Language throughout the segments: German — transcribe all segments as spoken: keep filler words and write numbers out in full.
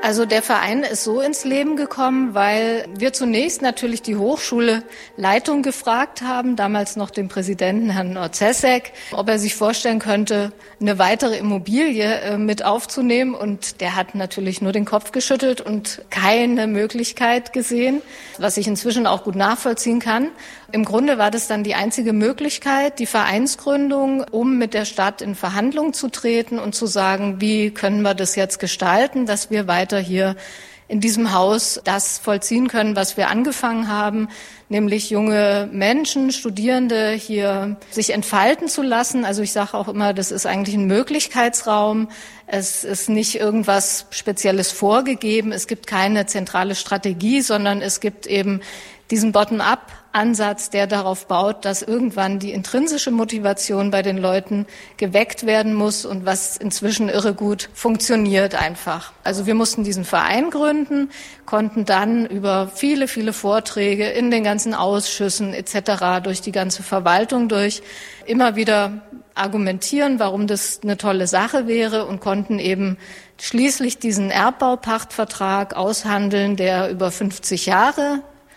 Also der Verein ist so ins Leben gekommen, weil wir zunächst natürlich die Hochschulleitung gefragt haben, damals noch den Präsidenten Herrn Orzesek, ob er sich vorstellen könnte, eine weitere Immobilie mit aufzunehmen. Und der hat natürlich nur den Kopf geschüttelt und keine Möglichkeit gesehen, was ich inzwischen auch gut nachvollziehen kann. Im Grunde war das dann die einzige Möglichkeit, die Vereinsgründung, um mit der Stadt in Verhandlungen zu treten und zu sagen, wie können wir das jetzt gestalten, dass wir weiter hier in diesem Haus das vollziehen können, was wir angefangen haben, nämlich junge Menschen, Studierende hier sich entfalten zu lassen. Also ich sage auch immer, das ist eigentlich ein Möglichkeitsraum. Es ist nicht irgendwas Spezielles vorgegeben. Es gibt keine zentrale Strategie, sondern es gibt eben diesen Bottom-up-Ansatz, der darauf baut, dass irgendwann die intrinsische Motivation bei den Leuten geweckt werden muss und was inzwischen irre gut funktioniert einfach. Also wir mussten diesen Verein gründen, konnten dann über viele, viele Vorträge in den ganzen Ausschüssen et cetera durch die ganze Verwaltung durch immer wieder argumentieren, warum das eine tolle Sache wäre und konnten eben schließlich diesen Erbbaupachtvertrag aushandeln, der über fünfzig Jahre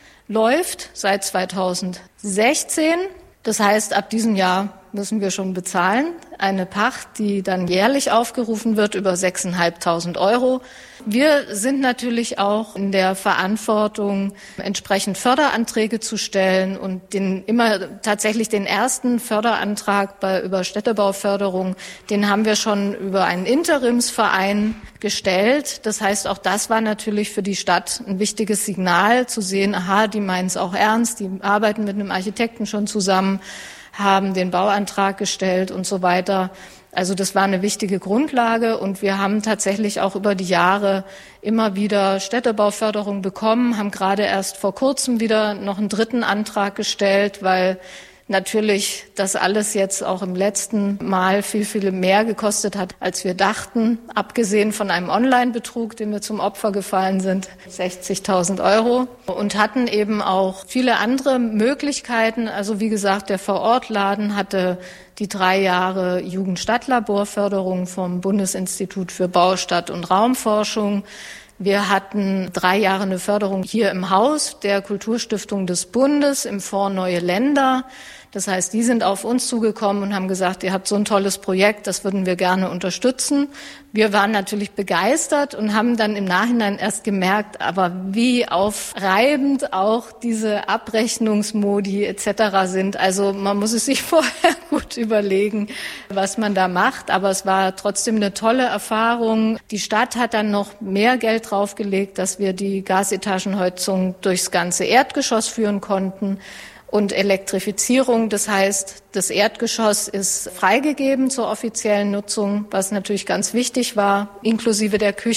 läuft, seit zweitausendsechzehn. Das heißt, ab diesem Jahr müssen wir schon bezahlen. Eine Pacht, die dann jährlich aufgerufen wird, über sechstausendfünfhundert Euro. Wir sind natürlich auch in der Verantwortung, entsprechend Förderanträge zu stellen und den immer tatsächlich den ersten Förderantrag bei über Städtebauförderung, den haben wir schon über einen Interimsverein gestellt. Das heißt, auch das war natürlich für die Stadt ein wichtiges Signal, zu sehen, aha, die meinen es auch ernst, die arbeiten mit einem Architekten schon zusammen, haben den Bauantrag gestellt und so weiter. Also das war eine wichtige Grundlage und wir haben tatsächlich auch über die Jahre immer wieder Städtebauförderung bekommen, haben gerade erst vor kurzem wieder noch einen dritten Antrag gestellt, weil natürlich das alles jetzt auch im letzten Mal viel, viel mehr gekostet hat, als wir dachten. Abgesehen von einem Online-Betrug, dem wir zum Opfer gefallen sind, sechzigtausend Euro. Und hatten eben auch viele andere Möglichkeiten. Also wie gesagt, der Vorortladen hatte die drei Jahre Jugend-Stadt-Laborförderung vom Bundesinstitut für Bau, Stadt- und Raumforschung. Wir hatten drei Jahre eine Förderung hier im Haus der Kulturstiftung des Bundes im Fonds Neue Länder. Das heißt, die sind auf uns zugekommen und haben gesagt, ihr habt so ein tolles Projekt, das würden wir gerne unterstützen. Wir waren natürlich begeistert und haben dann im Nachhinein erst gemerkt, aber wie aufreibend auch diese Abrechnungsmodi et cetera sind. Also man muss es sich vorher gut überlegen, was man da macht. Aber es war trotzdem eine tolle Erfahrung. Die Stadt hat dann noch mehr Geld draufgelegt, dass wir die Gasetagenheizung durchs ganze Erdgeschoss führen konnten. Und Elektrifizierung, das heißt, das Erdgeschoss ist freigegeben zur offiziellen Nutzung, was natürlich ganz wichtig war, inklusive der Küche.